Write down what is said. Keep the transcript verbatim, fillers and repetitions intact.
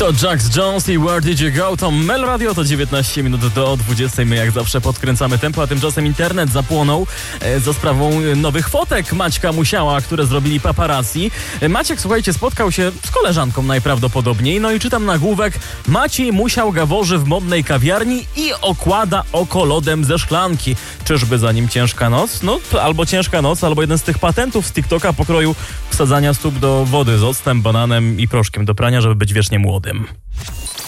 To Jax Jones i Where Did You Go? To Mel Radio, to dziewiętnaście minut do dwudziestej. My jak zawsze podkręcamy tempo, a tymczasem internet zapłonął e, za sprawą nowych fotek Maćka Musiała, które zrobili paparazzi. E, Maciek, słuchajcie, spotkał się z koleżanką najprawdopodobniej, no i czytam nagłówek: Maciej Musiał gaworzy w modnej kawiarni i okłada oko lodem ze szklanki. Czyżby za nim ciężka noc? No, albo ciężka noc, albo jeden z tych patentów z TikToka pokroju wsadzania stóp do wody z octem, bananem i proszkiem do prania, żeby być wiecznie młodym.